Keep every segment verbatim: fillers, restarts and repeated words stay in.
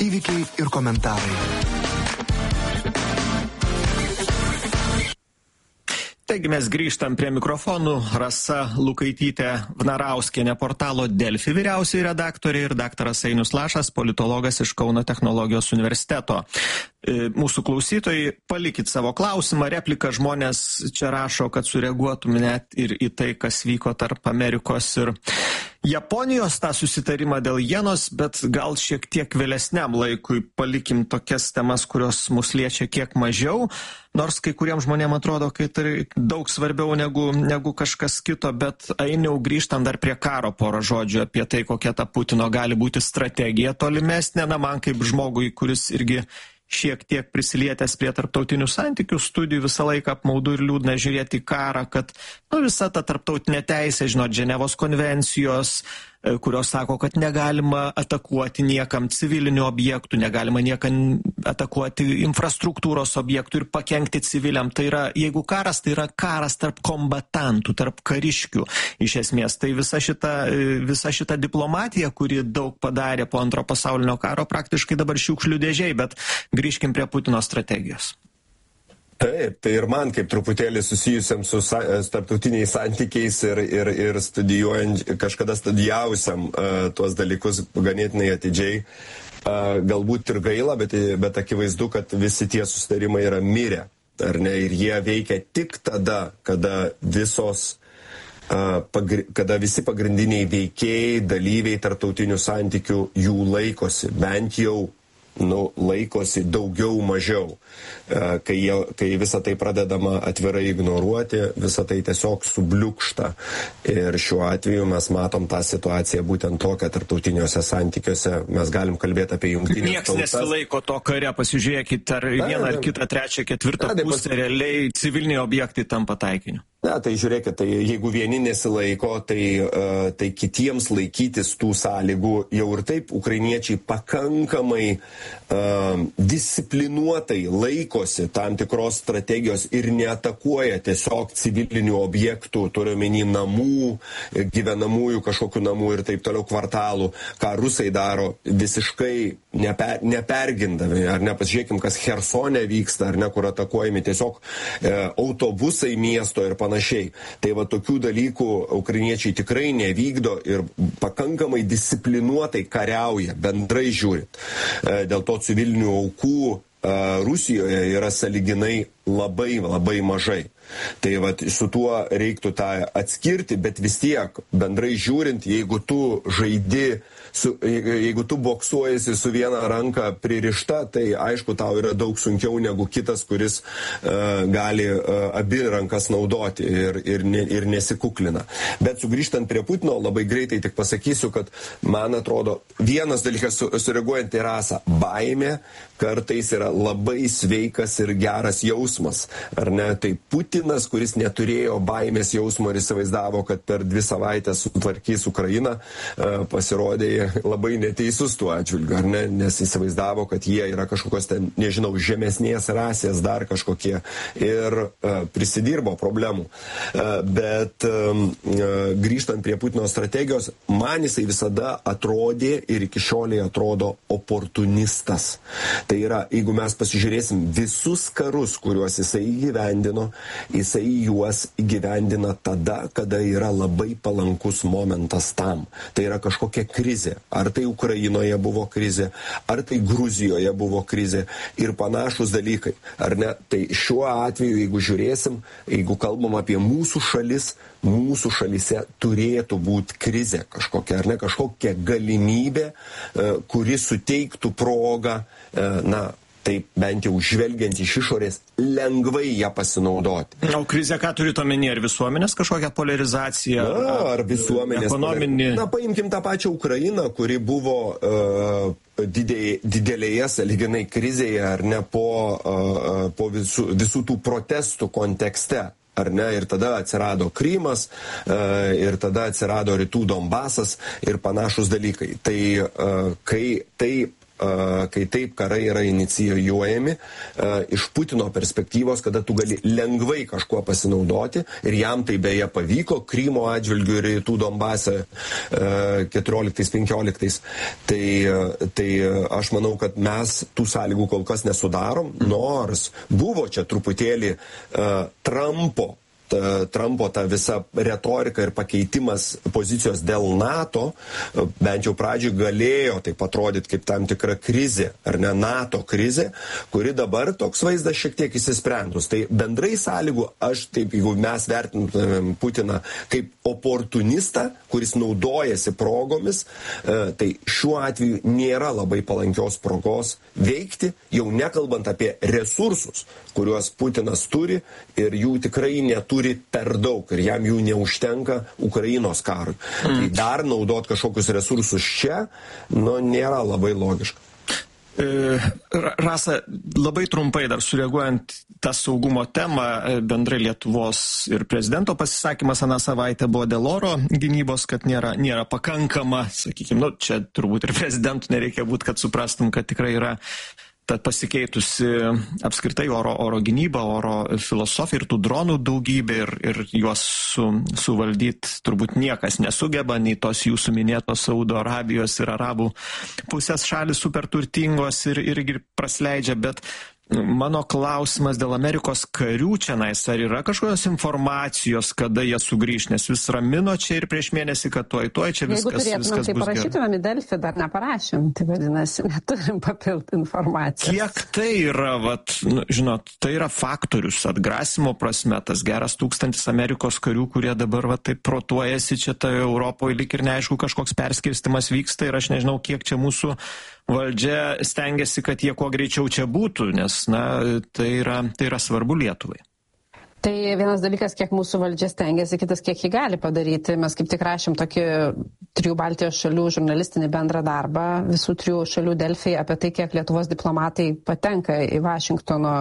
įvykiai ir komentarai. Taigi mes grįžtam prie mikrofonų. Rasa Lukaitytė Vnarauskienė, portalo Delfi vyriausioji redaktorė, ir daktaras Ainius Lašas, politologas iš Kauno technologijos universiteto. Mūsų klausytojai, palikit savo klausimą, repliką. Žmonės čia rašo, kad sureaguotum net ir į tai, kas vyko tarp Amerikos ir Japonijos, tą susitarimą dėl jenos, bet gal šiek tiek vėlesniam laikui palikim tokias temas, kurios mus liečia kiek mažiau, nors kai kuriems žmonėms atrodo, kad tai daug svarbiau negu, negu kažkas kito, bet Ainiau, grįžtam dar prie karo porą žodžių apie tai, kokia ta Putino gali būti strategija tolimesnė. Na, man kaip žmogui, kuris irgi šiek tiek prisilietęs prie tarptautinių santykių studijų, visą laiką apmaudu ir liūdna žiūrėti į karą, kad nu, visa ta tarptautinė teisė, žinot, Ženevos konvencijos, kurios sako, kad negalima atakuoti niekam civilinių objektų, negalima niekam atakuoti infrastruktūros objektų ir pakenkti civiliam. Tai yra, jeigu karas, tai yra karas tarp kombatantų, tarp kariškių. Iš esmės, tai visa šita, visa šita diplomatija, kuri daug padarė po antro pasaulinio karo, praktiškai dabar šiukšlių dėžiai, bet grįžkim prie Putino strategijos. Taip, tai ir man kaip truputėlį susijusiam su sa tarptautiniais santykiais ir, ir, ir studijuojant, kažkada studijavusiam uh, tuos dalykus ganėtinai atidžiai. Uh, galbūt ir gaila, bet, bet akivaizdu, kad visi tie susitarimai yra mirę, ar ne, ir jie veikia tik tada, kada visos uh, pagri kada visi pagrindiniai veikėjai, dalyviai tarptautinių santykių jų laikosi, bent jau nu, laikosi daugiau mažiau. Kai, jie, kai visą tai pradedama atvirai ignoruoti, visą tai tiesiog subliukšta. Ir šiuo atveju mes matom tą situaciją būtent tokią tarptautiniuose santykiuose. Mes galim kalbėti apie jungtinės tautas. Niekas nesilaiko to kare, pasižiūrėkit, ar vieną, ar kitą, trečią, ketvirtą pusę, realiai civiliniai objektai tampa taikiniu. Na, tai žiūrėkit, tai jeigu vieni nesilaiko, tai, uh, tai kitiems laikytis tų sąlygų jau ir taip ukrainiečiai pakankamai uh, disciplinuotai laikosi tam tikros strategijos ir neatakuoja tiesiog civilinių objektų, turiuomenį namų, gyvenamųjų kažkokių namų ir taip toliau kvartalų, ką rusai daro visiškai neper, nepergindami, ar ne, pasižiūrėkim, kas Chersone vyksta, ar ne, kur atakuojami tiesiog uh, autobusai miesto ir panašiai. Panašiai. Tai va tokių dalykų ukrainiečiai tikrai nevykdo ir pakankamai disciplinuotai kariauja, bendrai žiūrint. Dėl to civilinių aukų Rusijoje yra sąlyginai labai, labai mažai. Tai va su tuo reiktų tą atskirti, bet vis tiek, bendrai žiūrint, jeigu tu žaidi, su, jeigu tu boksuojasi su viena ranka pririšta, tai aišku, tau yra daug sunkiau negu kitas, kuris uh, gali uh, abi rankas naudoti ir, ir, ne, ir nesikuklina. Bet sugrįžtant prie Putino, labai greitai tik pasakysiu, kad man atrodo, vienas dalykas su, sureaguojant į Rasą, baimė kartais yra labai sveikas ir geras jausmas. Ar ne? Tai Putinas, kuris neturėjo baimės jausmo ir įsivaizdavo, kad per dvi savaitės sutvarkys Ukrainą, pasirodė labai neteisus tuo atžvilgiu, ar ne? Nes įsivaizdavo, kad jie yra kažkokios ten, nežinau, žemesnės rasės, dar kažkokie ir uh, prisidirbo problemų. Uh, bet um, uh, grįžtant prie Putino strategijos, man jisai visada atrodė ir iki šioliai atrodo oportunistas. Tai yra, jeigu mes pasižiūrėsim visus karus, kuriuos jisai įgyvendino, jisai juos įgyvendina tada, kada yra labai palankus momentas tam. Tai yra kažkokia krizė. Ar tai Ukrainoje buvo krizė, ar tai Gruzijoje buvo krizė ir panašus dalykai. Ar ne? Tai šiuo atveju, jeigu žiūrėsim, jeigu kalbam apie mūsų šalis, mūsų šalyse turėtų būti krizė kažkokia, ar ne, kažkokia galimybė, kuri suteiktų progą, na, taip bent jau žvelgiant iš išorės, lengvai ją pasinaudoti. O krizė ką turite omenyje? Ar visuomenės kažkokią polarizaciją? Na, ar visuomenės ekonominį? Na, paimkim tą pačią Ukrainą, kuri buvo uh, didėj, didelėje sąlyginai krizėje, ar ne, po, uh, po visų, visų tų protestų kontekste. Ar ne, ir tada atsirado Krymas, uh, ir tada atsirado Rytų Donbasas ir panašus dalykai. Tai, uh, kai tai kai taip karai yra inicijuojami iš Putino perspektyvos, kada tu gali lengvai kažkuo pasinaudoti, ir jam tai beje pavyko, Krymo atžvilgių ir rytų Donbase keturioliktais penkioliktais. Tai, tai aš manau, kad mes tų sąlygų kol kas nesudarom, nors buvo čia truputėlį uh, Trumpo Trumpo ta visa retorika ir pakeitimas pozicijos dėl NATO, bent jau pradžioj galėjo taip atrodyti kaip tam tikra krizė, ar ne NATO krizė, kuri dabar toks vaizdas šiek tiek įsisprendus. Tai bendrai sąlygų, aš taip, jeigu mes vertintumėm Putiną kaip oportunistą, kuris naudojasi progomis, tai šiuo atveju nėra labai palankios progos veikti, jau nekalbant apie resursus, kuriuos Putinas turi, ir jų tikrai neturi turi per daug ir jam jų neužtenka Ukrainos karui. Mm. Tai dar naudot kažkokius resursus čia, nu, nėra labai logiška. Rasa, labai trumpai dar sureaguojant tą saugumo temą, bendrai Lietuvos ir prezidento pasisakymas aną savaitę buvo dėl oro gynybos, kad nėra, nėra pakankama, sakykime, nu, čia turbūt ir prezidentų nereikia būti, kad suprastum, kad tikrai yra ta pasikeitusi apskritai oro, oro gynyba, oro filosofija ir tų dronų daugybė, ir, ir juos su, suvaldyti turbūt niekas nesugeba, nei tos jūsų minėtos Saudo Arabijos ir Arabų pusės šalis super turtingos ir irgi prasleidžia, bet mano klausimas dėl Amerikos karių čianais, ar yra kažkokios informacijos, kada jie sugrįš, nes vis ramino čia ir prieš mėnesį, kad tuoj, tuoj čia viskas, viskas bus gerai. Jeigu turėtumėm, tai parašytumėm į Delfi, dar neparašym, tai vadinasi, neturim papildyti informacijos. Kiek tai yra, vat, nu, žinot, tai yra faktorius atgrasimo prasme, tas geras tūkstantis Amerikos karių, kurie dabar va taip protuojasi čia toje Europoje, lyg ir neaišku, kažkoks perskirstimas vyksta, ir aš nežinau, kiek čia mūsų valdžia stengiasi, kad jie kuo greičiau čia būtų, nes, na, tai yra, tai yra svarbu Lietuvai. Tai vienas dalykas, kiek mūsų valdžia stengiasi, kitas, kiek jį gali padaryti. Mes kaip tik rašėm tokį trijų Baltijos šalių žurnalistinį bendrą darbą, visų trijų šalių Delfi, apie tai, kiek Lietuvos diplomatai patenka į Vašingtono,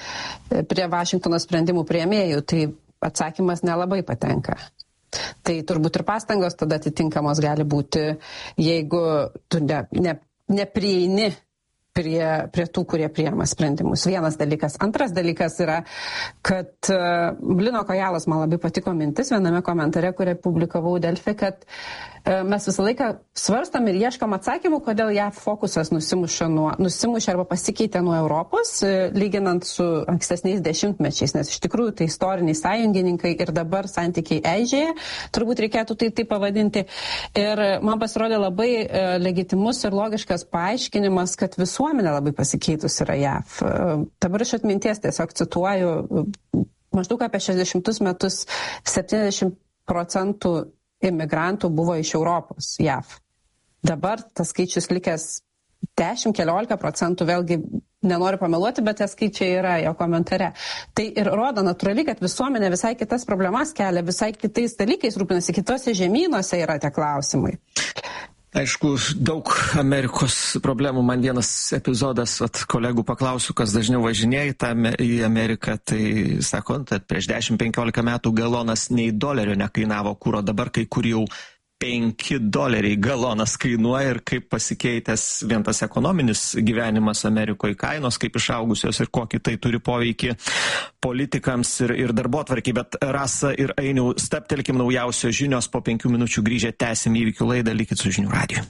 prie Vašingtono sprendimų priėmėjų. Tai atsakymas nelabai patenka. Tai turbūt ir pastangos tada atitinkamos gali būti, jeigu tu ne, ne neprieini prie, prie tų, kurie priima sprendimus. Vienas dalykas. Antras dalykas yra, kad uh, Lino Kojalos man labai patiko mintis viename komentare, kurią publikavau Delfi, kad uh, mes visą laiką svarstam ir ieškam atsakymų, kodėl ją fokusas nusimuša, nuo, nusimuša arba pasikeitė nuo Europos, uh, lyginant su ankstesniais dešimtmečiais, nes iš tikrųjų tai istoriniai sąjungininkai ir dabar santykiai eižėja, turbūt reikėtų tai, tai pavadinti. Ir man pasirodė labai uh, legitimus ir logiškas paaiškinimas, kad visuomenė labai pasikeitus yra J A V. Dabar iš atminties tiesiog cituoju, maždaug apie šešiasdešimtus metus septyniasdešimt procentų imigrantų buvo iš Europos J A V. Dabar tas skaičius likęs dešimt keliolika procentų, vėlgi nenoriu pameluoti, bet tie skaičiai yra jo komentare. Tai ir rodo natūraliai, kad visuomenė visai kitas problemas kelia, visai kitais dalykais rūpinasi, kitose žemynuose yra tie klausimai. Aišku, daug Amerikos problemų. Man vienas epizodas, at kolegų paklausiu, kas dažniau važinėja tą, į Ameriką, tai sako, kad prieš dešimt penkiolika metų galonas nei dolerio nekainavo kuro, dabar kai kur jau penki doleriai galonas kainuoja, ir kaip pasikeitęs vien tas ekonominis gyvenimas Amerikoje, kainos kaip išaugusios ir kokį tai turi poveikį politikams ir, ir darbotvarkiai. Bet Rasa ir Ainiau, staptelkim, naujausios žinios, po penkių minučių grįžę tęsim įvykių laidą, likit su Žinių radiju.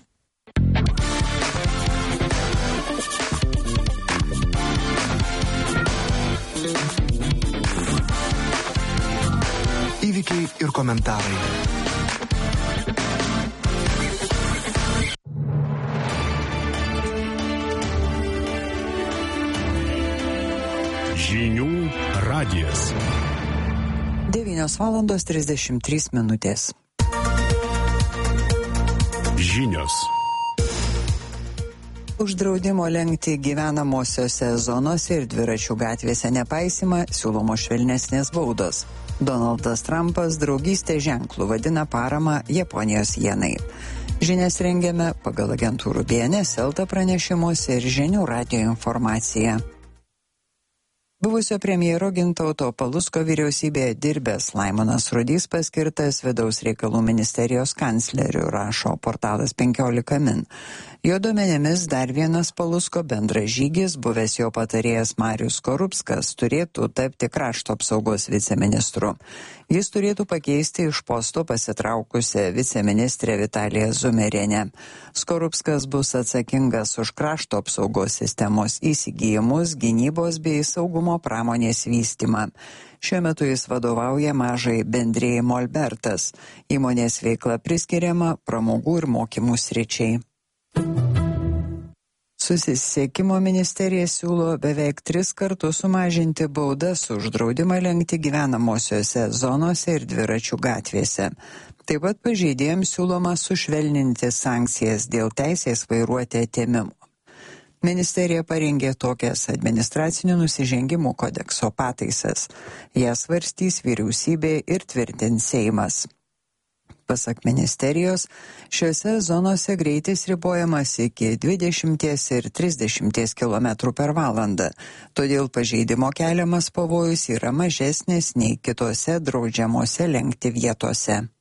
Įvykiai ir komentarai. Žinių radijas. devynios valandos trisdešimt trys minutės. Žinios. Uždraudimo lenkti gyvenamosiose zonose ir dviračių gatvėse nepaisymą siūlomo švelnesnės baudos. Donaldas Trumpas draugystės ženklų vadina paramą Japonijos jenai. Žinias rengiame pagal agentūrų B N S, Elta pranešimus ir Žinių radijo informaciją. Buvusio premjero Gintauto Palucko vyriausybėje dirbęs Laimonas Rudys paskirtas vidaus reikalų ministerijos kancleriu, rašo portalas penkiolika min. Jo duomenimis dar vienas Palucko bendražygis, buvęs jo patarėjas Marius Skorupskas, turėtų tapti krašto apsaugos viceministru. Jis turėtų pakeisti iš posto pasitraukusią viceministrę Vitaliją Zumerienę. Skorupskas bus atsakingas už krašto apsaugos sistemos įsigijimus, gynybos bei saugumo pramonės vystymą. Šiuo metu jis vadovauja mažai bendrijai Molbertas. Įmonės veikla priskiriama pramogų ir mokymų sričiai. Susisiekimo ministerija siūlo beveik tris kartus sumažinti baudas už draudimą lenkti gyvenamosiose zonose ir dviračių gatvėse. Taip pat pažeidėjams siūloma sušvelninti sankcijas dėl teisės vairuoti atėmimo. Ministerija parengė tokias administracinių nusižengimų kodekso pataisas. Jas svarstys vyriausybė ir tvirtins Seimas. Pasak ministerijos, šiuose zonose greitis ribojamas iki dvidešimt ir trisdešimt kilometrų per valandą, todėl pažeidimo keliamas pavojus yra mažesnis nei kitose draudžiamose lenkti vietose.